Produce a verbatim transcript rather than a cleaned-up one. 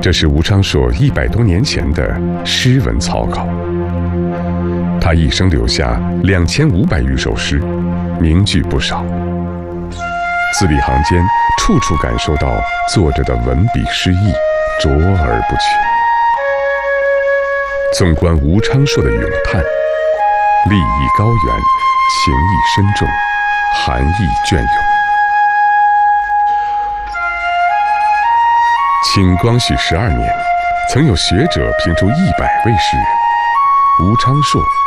这是吴昌硕一百多年前的诗文草稿。他一生留下两千五百余首诗，名句不少。字里行间，处处感受到作者的文笔诗意，卓而不群。纵观吴昌硕的咏叹，立意高远，情意深重，含义隽永。清光绪十二年，曾有学者评出一百位诗人，吴昌硕